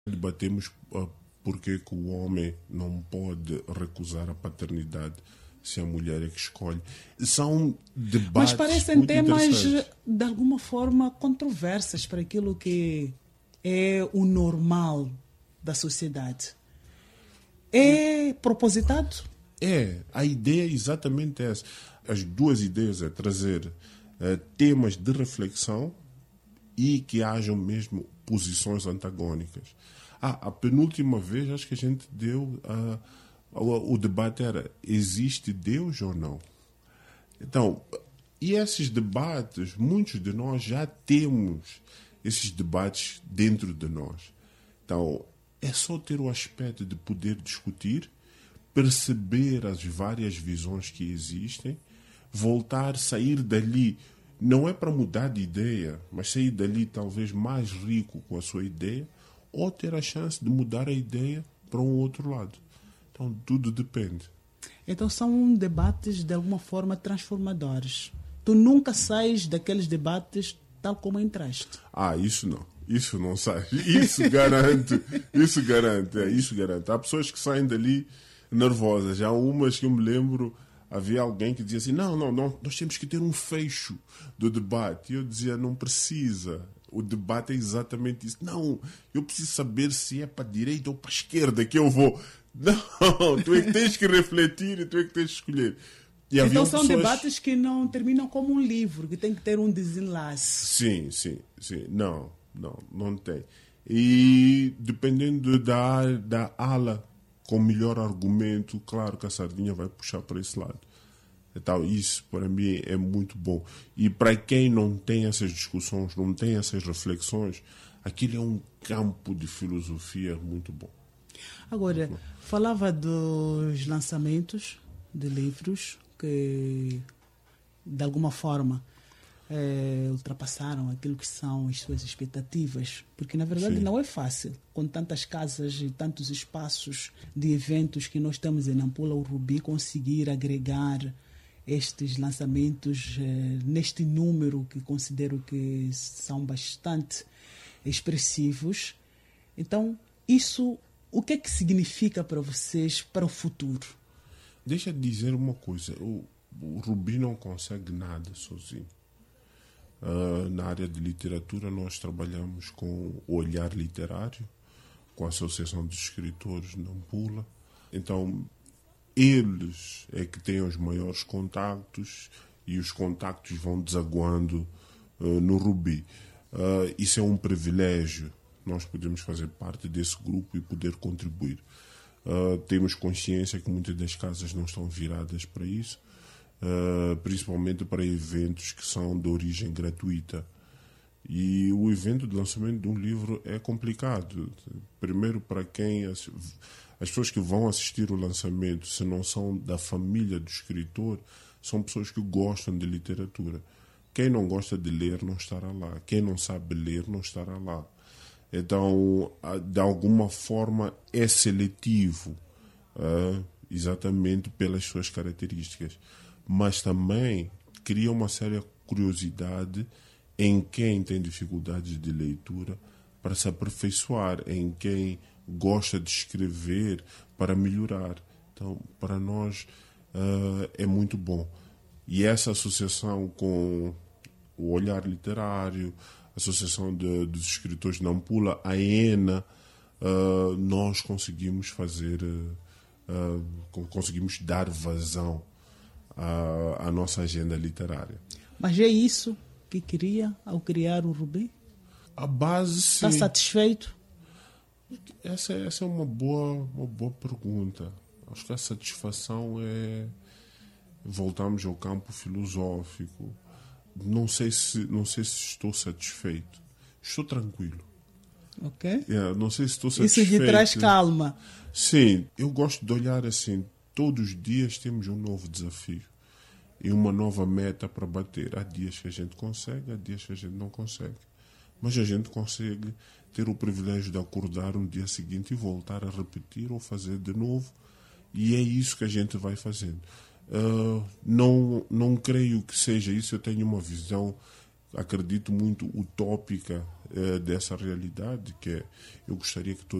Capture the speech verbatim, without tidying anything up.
Debatemos uh, porque que o homem não pode recusar a paternidade se a mulher é que escolhe. São debates Mas parecem muito temas, interessantes. de alguma forma, controversas para aquilo que é o normal da sociedade. É propositado? É, a ideia é exatamente essa. As duas ideias é trazer uh, temas de reflexão e que hajam mesmo posições antagônicas. Ah, a penúltima vez acho que a gente deu uh, o, o debate era: existe Deus ou não? Então, e esses debates, muitos de nós já temos esses debates dentro de nós. Então, é só ter o aspecto de poder discutir, perceber as várias visões que existem, voltar, sair dali. Não é para mudar de ideia, mas sair dali talvez mais rico com a sua ideia, ou ter a chance de mudar a ideia para um outro lado. Então, tudo depende. Então, são debates, de alguma forma, transformadores. Tu nunca sais daqueles debates tal como entraste. Ah, isso não. Isso não sai. Isso garante. Isso garante. É, isso garante. Há pessoas que saem dali nervosas. Há umas que eu me lembro... Havia alguém que dizia assim, não, não, não, nós temos que ter um fecho do debate. E eu dizia, não precisa. O debate é exatamente isso. Não, eu preciso saber se é para a direita ou para a esquerda que eu vou. Não, tu é que tens que refletir e tu é que tens que escolher. E então são pessoas... debates que não terminam como um livro, que tem que ter um desenlace. Sim, sim, sim. Não, não, não tem. E dependendo da, da ala com melhor argumento, claro que a sardinha vai puxar para esse lado. Então, isso para mim é muito bom. E para quem não tem essas discussões, não tem essas reflexões, aquilo é um campo de filosofia muito bom. Agora, muito bom. Falava dos lançamentos de livros que, de alguma forma, É, ultrapassaram aquilo que são as suas expectativas, porque na verdade Sim. não é fácil, com tantas casas e tantos espaços de eventos que nós temos em Nampula, o Rubi, conseguir agregar estes lançamentos eh, neste número que considero que são bastante expressivos. Então, isso, o que é que significa para vocês para o futuro? Deixa eu dizer uma coisa, o, o Rubi não consegue nada sozinho. Uh, na área de literatura nós trabalhamos com o Olhar Literário, com a Associação dos Escritores de Nampula. Então eles é que têm os maiores contactos e os contactos vão desaguando uh, no Rubi. Uh, isso é um privilégio, nós podemos fazer parte desse grupo e poder contribuir. Uh, temos consciência que muitas das casas não estão viradas para isso, Uh, principalmente para eventos que são de origem gratuita. E o evento de lançamento de um livro é complicado. Primeiro, para quem as, as pessoas que vão assistir o lançamento, se não são da família do escritor, são pessoas que gostam de literatura. Quem não gosta de ler não estará lá. Quem não sabe ler não estará lá. Então, de alguma forma, é seletivo, uh, exatamente pelas suas características. Mas também cria uma séria curiosidade em quem tem dificuldades de leitura para se aperfeiçoar, em quem gosta de escrever para melhorar. Então, para nós uh, é muito bom. E essa associação com o Olhar Literário, a Associação de, dos Escritores de Nampula, a ENA, uh, nós conseguimos fazer, uh, uh, conseguimos dar vazão A, a nossa agenda literária. Mas é isso que queria ao criar o Rubi? A base, sim. Está satisfeito? Essa, essa é uma boa, uma boa pergunta. Acho que a satisfação é... Voltamos ao campo filosófico. Não sei se, não sei se estou satisfeito. Estou tranquilo. Ok. Yeah, não sei se estou satisfeito. Isso lhe traz calma. Sim, eu gosto de olhar assim. Todos os dias temos um novo desafio e uma nova meta para bater. Há dias que a gente consegue, há dias que a gente não consegue. Mas a gente consegue ter o privilégio de acordar no dia seguinte e voltar a repetir ou fazer de novo. E é isso que a gente vai fazendo. Uh, não, não creio que seja isso. Eu tenho uma visão acredito muito utópica eh, dessa realidade, que é, eu gostaria que toda